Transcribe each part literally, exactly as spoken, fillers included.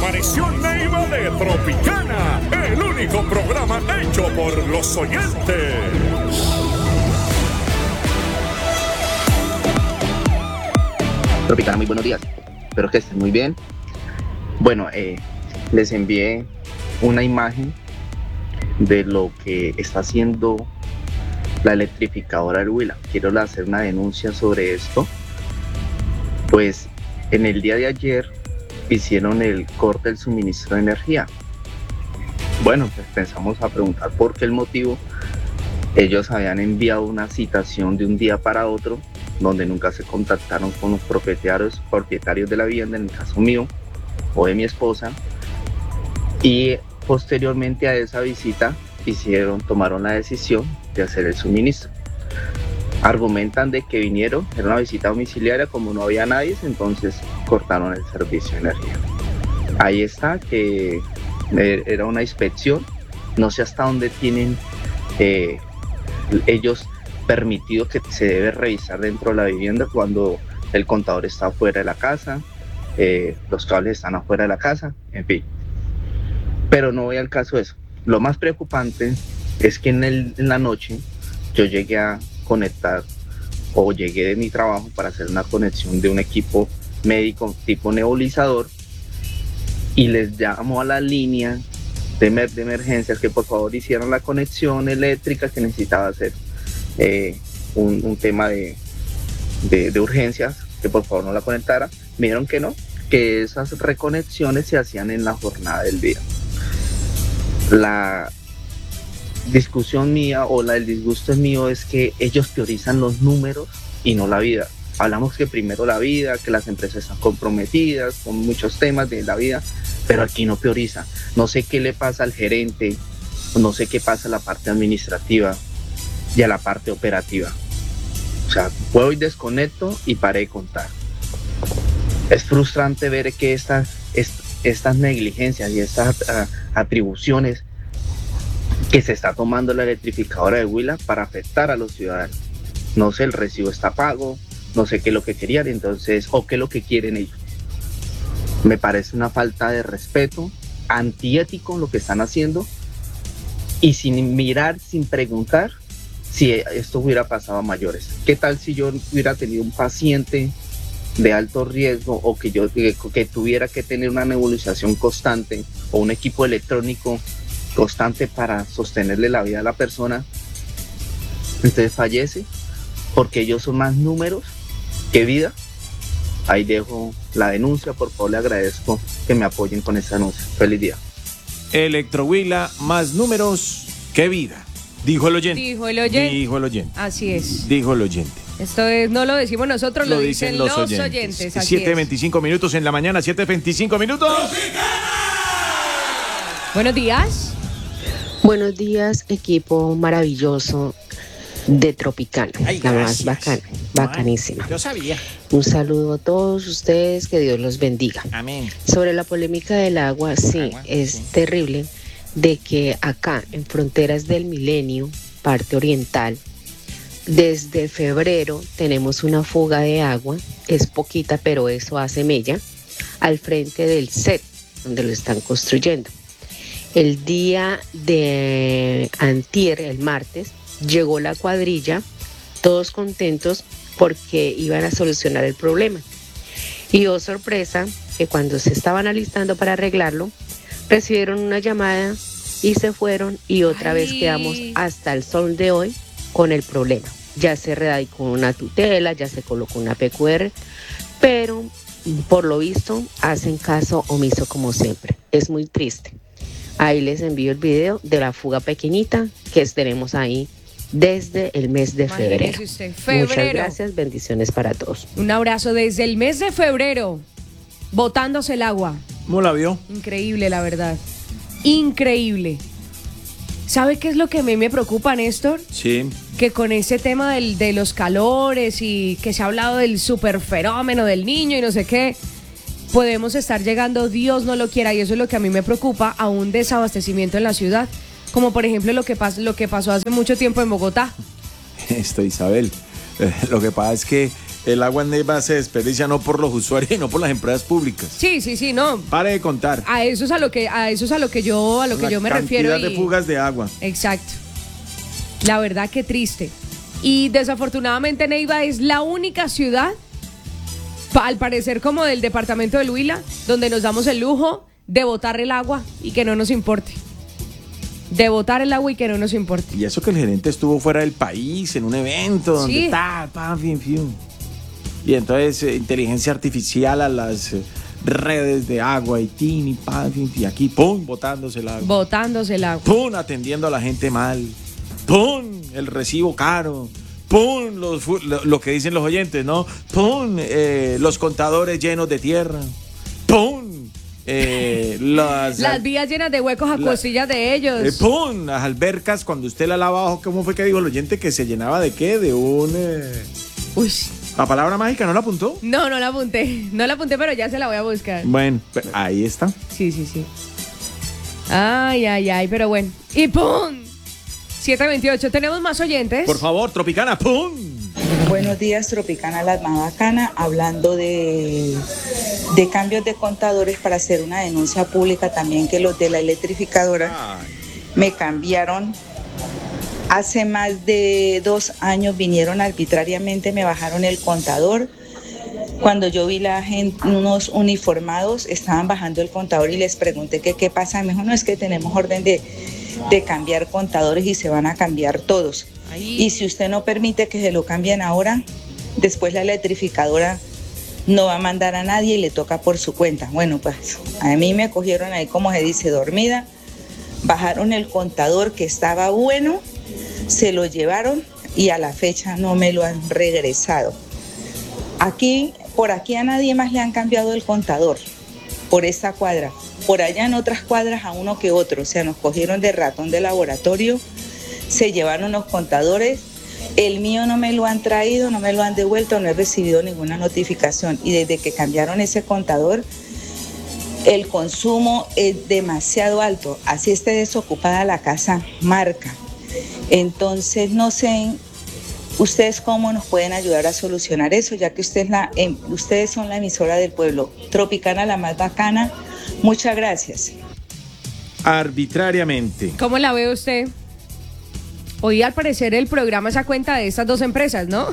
Apareció Neiva de Tropicana, el único programa hecho por los oyentes. Tropicana, muy buenos días. Espero que estén muy bien. Bueno, eh, les envié una imagen de lo que está haciendo la electrificadora del Huila. Quiero hacer una denuncia sobre esto. Pues en el día de ayer hicieron el corte del suministro de energía. Bueno, pues pensamos a preguntar por qué el motivo. Ellos habían enviado una citación de un día para otro, donde nunca se contactaron con los propietarios, propietarios de la vivienda, en el caso mío o de mi esposa, y posteriormente a esa visita hicieron, tomaron la decisión de hacer el suministro. Argumentan de que vinieron, era una visita domiciliaria, como no había nadie, entonces cortaron el servicio de energía. Ahí está, que era una inspección, no sé hasta dónde tienen eh, ellos permitido que se debe revisar dentro de la vivienda cuando el contador está afuera de la casa, eh, los cables están afuera de la casa, en fin. Pero no voy al caso de eso. Lo más preocupante es que en, el, en la noche yo llegué a conectar o llegué de mi trabajo para hacer una conexión de un equipo médico tipo nebulizador y les llamo a la línea de, de emergencias que por favor hicieran la conexión eléctrica que necesitaba hacer. Eh, un, un tema de, de, de urgencias, que por favor no la conectara. Me dijeron que no, que esas reconexiones se hacían en la jornada del día. La discusión mía o la, el disgusto mío es que ellos priorizan los números y no la vida. Hablamos que primero la vida, que las empresas están comprometidas con muchos temas de la vida, pero aquí no prioriza. No sé qué le pasa al gerente, no sé qué pasa a la parte administrativa y a la parte operativa. O sea, puedo y desconecto y paré de contar. Es frustrante ver que estas, est, estas negligencias y estas uh, atribuciones que se está tomando la electrificadora de Huila para afectar a los ciudadanos. No sé, el recibo está pago, no sé qué es lo que querían, entonces, o qué es lo que quieren ellos. Me parece una falta de respeto, antiético lo que están haciendo, y sin mirar, sin preguntar si esto hubiera pasado a mayores. ¿Qué tal si yo hubiera tenido un paciente de alto riesgo o que yo que, que tuviera que tener una nebulización constante o un equipo electrónico constante para sostenerle la vida a la persona? Entonces fallece porque ellos son más números que vida. Ahí dejo la denuncia, por favor le agradezco que me apoyen con esta denuncia. Feliz día. Electrohuila, más números que vida. Dijo el oyente. Dijo el oyente. Dijo el oyente. Así es. Dijo el oyente. Esto es, no lo decimos nosotros, lo, lo dicen, dicen los, los oyentes. oyentes así siete veinticinco minutos en la mañana, siete veinticinco minutos. Buenos días. Buenos días, equipo maravilloso de Tropicana. Ay, la más bacana, bacanísima. Yo sabía. Un saludo a todos ustedes, que Dios los bendiga. Amén. Sobre la polémica del agua, sí, agua, es sí. terrible de que acá, en Fronteras del Milenio, parte oriental, desde febrero tenemos una fuga de agua, es poquita, pero eso hace mella, al frente del S E T, donde lo están construyendo. El día de antier, el martes, llegó la cuadrilla, todos contentos porque iban a solucionar el problema. Y oh sorpresa, que cuando se estaban alistando para arreglarlo, recibieron una llamada y se fueron, y otra Ay. vez quedamos hasta el sol de hoy con el problema. Ya se redactó una tutela, ya se colocó una P Q R, pero por lo visto hacen caso omiso como siempre. Es muy triste. Ahí les envío el video de la fuga pequeñita que tenemos ahí desde el mes de febrero. Usted, febrero. Muchas gracias, bendiciones para todos. Un abrazo desde el mes de febrero, botándose el agua. ¿Cómo la vio? Increíble, la verdad. Increíble. ¿Sabe qué es lo que a mí me preocupa, Néstor? Sí. Que con ese tema del, de los calores y que se ha hablado del superfenómeno del niño y no sé qué, podemos estar llegando, Dios no lo quiera, y eso es lo que a mí me preocupa, a un desabastecimiento en la ciudad, como por ejemplo lo que, pas- lo que pasó hace mucho tiempo en Bogotá. Esto, Isabel, eh, lo que pasa es que el agua en Neiva se desperdicia no por los usuarios y no por las empresas públicas. Sí, sí, sí, no. Pare de contar. A eso es a lo que, a eso es a lo que yo, a lo que La yo me refiero. cantidad de fugas de agua. Exacto. La verdad que triste. Y desafortunadamente Neiva es la única ciudad, pa- al parecer como del departamento del Huila, donde nos damos el lujo de botar el agua y que no nos importe. De botar el agua y que no nos importe. Y eso que el gerente estuvo fuera del país en un evento donde Sí. está, pa, fin, fin. Y entonces eh, inteligencia artificial a las eh, redes de agua y tin y pa, fin, y aquí pum, botándose el agua. Botándose el agua. Pum, atendiendo a la gente mal. Pum, el recibo caro. Pum, los fu- lo, lo que dicen los oyentes, ¿no? Pum, eh, los contadores llenos de tierra. Pum, eh, las, Las vías llenas de huecos a La- costillas de ellos. eh, ¡Pum! Las albercas, cuando usted la lava abajo, ¿cómo fue que dijo el oyente que se llenaba de qué? De un... eh, Uy. ¿La palabra mágica no la apuntó? No, no la apunté. No la apunté, pero ya se la voy a buscar. Bueno, pues, ahí está. Sí, sí, sí. Ay, ay, ay, pero bueno. Y ¡pum! siete veintiocho. Tenemos más oyentes. Por favor, Tropicana, ¡pum! Buenos días, Tropicana La más bacana, hablando de, de cambios de contadores para hacer una denuncia pública también, que los de la electrificadora me cambiaron. Hace más de dos años vinieron arbitrariamente, me bajaron el contador. Cuando yo vi la gente, unos uniformados estaban bajando el contador y les pregunté que qué pasa. Me dijo, no, es que tenemos orden de, de cambiar contadores y se van a cambiar todos. Ahí. Y si usted no permite que se lo cambien ahora, después la electrificadora no va a mandar a nadie y le toca por su cuenta. Bueno, pues a mí me cogieron ahí, como se dice, dormida. Bajaron el contador que estaba bueno, se lo llevaron y a la fecha no me lo han regresado. Aquí, por aquí a nadie más le han cambiado el contador, por esta cuadra. Por allá en otras cuadras a uno que otro. O sea, nos cogieron de ratón de laboratorio, se llevaron los contadores. El mío no me lo han traído, no me lo han devuelto, no he recibido ninguna notificación. Y desde que cambiaron ese contador, el consumo es demasiado alto. Así esté desocupada la casa, marca. Entonces, no sé ustedes cómo nos pueden ayudar a solucionar eso, ya que usted es la, eh, ustedes son la emisora del pueblo. Tropicana La más bacana. Muchas gracias. Arbitrariamente. ¿Cómo la ve usted? Hoy al parecer el programa se da cuenta de estas dos empresas, ¿no?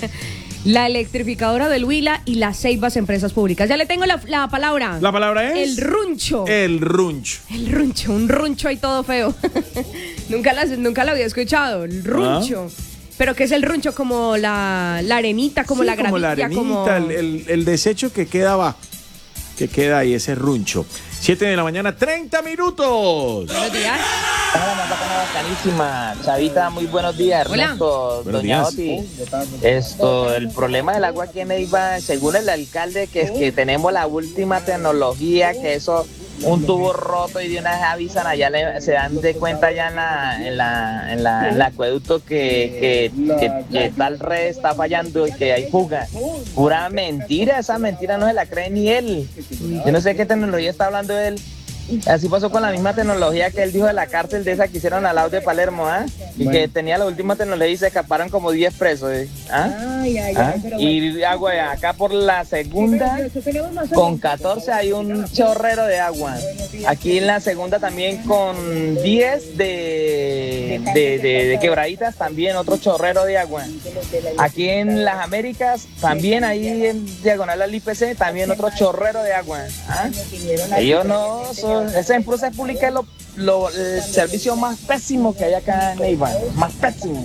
La electrificadora del Huila y las Ceibas Empresas Públicas. Ya le tengo la, la palabra. ¿La palabra es? El runcho. El runcho. El runcho, un runcho ahí todo feo. nunca, las, nunca lo había escuchado, el runcho. ¿Ah? ¿Pero qué es el runcho? Como la, la arenita, como Sí, la gravilla, como la arenita, como... el, el- el desecho que queda abajo, que queda ahí, ese runcho. siete de la mañana, treinta minutos. Buenos días. Hola, más bacana, bacanísima. Chavita, muy buenos días. Hola. Ernesto, Buenos doña días. Oti. Esto, el problema del agua aquí en Neiva, según el alcalde, que es que tenemos la última tecnología, que eso, un tubo roto y de una vez avisan, allá le- se dan de cuenta ya en la, en la, en la, en el acueducto que, que, que, que tal red está fallando y que hay fuga. Pura mentira, esa mentira no se la cree ni él. Yo no sé qué tecnología está hablando él. Así pasó con la misma tecnología que él dijo de la cárcel de esa que hicieron al lado de Palermo, ¿ah? Y que tenía la última tecnología y se escaparon como diez presos, ¿eh? ¿Ah? ¿Ah? Y agua acá por la segunda, con catorce hay un chorrero de agua. Aquí en la segunda también con diez de, de, de, de quebraditas, también otro chorrero de agua. Aquí en las Américas, también ahí en diagonal al I P C, también otro chorrero de agua. ¿Ah? Ellos no, son, esa empresa pública es lo, lo, el servicio más pésimo que hay acá en Neiva, más pésimo,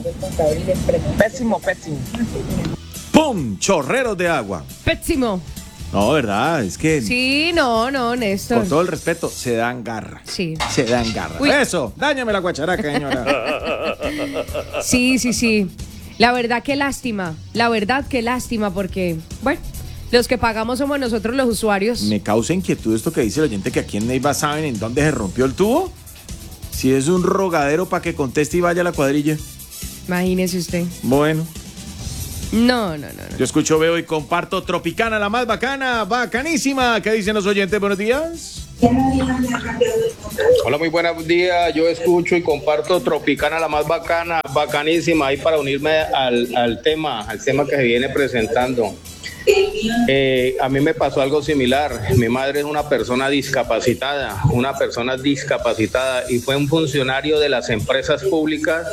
pésimo, pésimo. ¡Pum! Chorreros de agua. Pésimo. No, ¿verdad? Es que, Sí, no, no, Néstor. con todo el respeto, se dan garra. Sí. Se dan garra. Uy. Eso, dáñame la guacharaca, señora. Sí, sí, sí. La verdad, qué lástima. La verdad, qué lástima, porque, bueno, los que pagamos somos nosotros los usuarios. Me causa inquietud esto que dice el oyente, que aquí en Neiva saben en dónde se rompió el tubo. Si es un rogadero para que conteste y vaya a la cuadrilla. Imagínese usted. Bueno, No, no, no, no. Yo escucho, veo y comparto Tropicana, la más bacana, bacanísima. ¿Qué dicen los oyentes? Buenos días. Hola, muy buenos días. Yo escucho y comparto Tropicana, la más bacana, bacanísima, ahí para unirme al, al tema, al tema que se viene presentando. Eh, a mí me pasó algo similar. Mi madre es una persona discapacitada, una persona discapacitada y fue un funcionario de las empresas públicas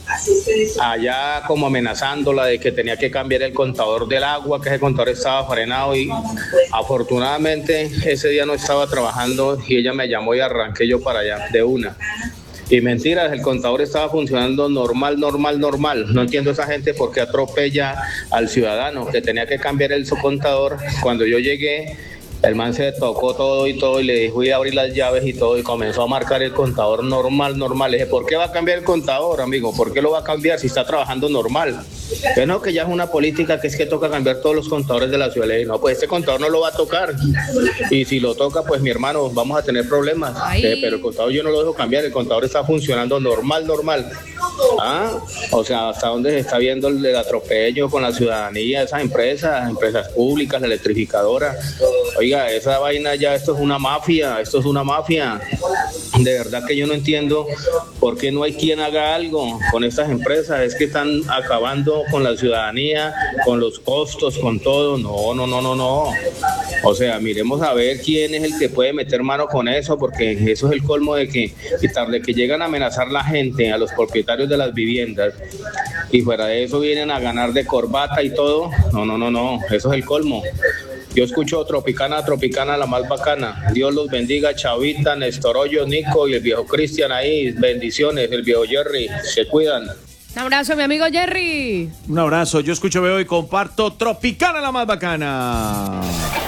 allá como amenazándola de que tenía que cambiar el contador del agua, que ese contador estaba frenado y afortunadamente ese día no estaba trabajando y ella me llamó y arranqué yo para allá de una. Y mentiras, el contador estaba funcionando normal, normal, normal. No entiendo esa gente por qué atropella al ciudadano que tenía que cambiar el su contador. Cuando yo llegué, el man se tocó todo y todo y le dijo ir a abrir las llaves y todo y comenzó a marcar el contador normal, normal. Le dije, ¿por qué va a cambiar el contador, amigo? ¿Por qué lo va a cambiar si está trabajando normal? Que no, que ya es una política que es que toca cambiar todos los contadores de la ciudad. Le dije, no, pues este contador no lo va a tocar. Y si lo toca, pues mi hermano, vamos a tener problemas. Eh, pero el contador yo no lo dejo cambiar, el contador está funcionando normal, normal. Ah, o sea, hasta dónde se está viendo el, el atropello con la ciudadanía, esas empresas, empresas públicas, la electrificadora. Oiga, esa vaina ya, esto es una mafia, esto es una mafia. De verdad que yo no entiendo por qué no hay quien haga algo con estas empresas. Es que están acabando con la ciudadanía, con los costos, con todo. No, no, no, no, no. O sea, miremos a ver quién es el que puede meter mano con eso, porque eso es el colmo de que, de que llegan a amenazar la gente, a los propietarios de las viviendas, y fuera de eso vienen a ganar de corbata y todo. No, no, no, no, eso es el colmo. Yo escucho Tropicana, Tropicana, la más bacana. Dios los bendiga, Chavita, Néstor Hoyos, Nico y el viejo Cristian ahí. Bendiciones, el viejo Jerry. Se cuidan. Un abrazo, mi amigo Jerry. Un abrazo. Yo escucho, veo y comparto Tropicana, la más bacana.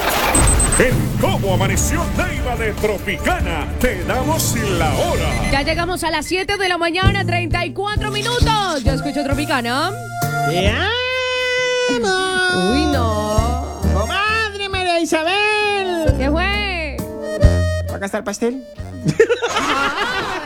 En Cómo Amaneció Neiva de Tropicana, te damos la hora. Ya llegamos a las siete de la mañana, treinta y cuatro minutos. Yo escucho Tropicana. ¡Te amo! Uy, no. ¡Comadre María Isabel! ¿Qué fue? ¿Va a gastar pastel? Ah.